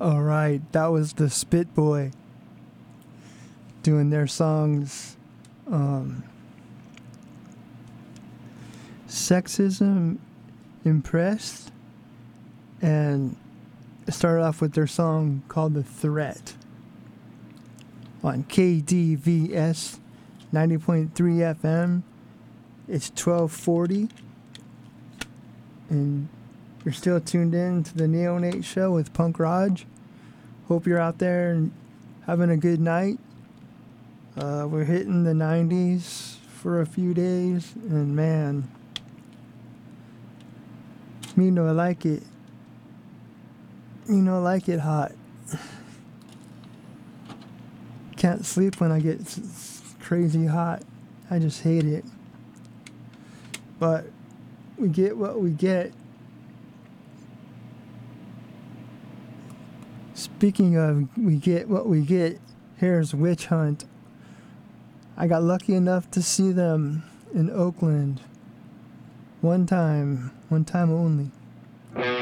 All right, that was the Spit Boy doing their songs, Sexism Impressed, and it started off with their song called The Threat on KDVS 90.3 FM. It's 1240, and you're still tuned in to the Neonate Show with Punk Raj. Hope you're out there and having a good night. We're hitting the 90s for a few days, and man, me no like it. Me no like it hot. Can't sleep when I get crazy hot. I just hate it. But we get what we get. Speaking of we get what we get, here's Witch Hunt. I got lucky enough to see them in Oakland one time only.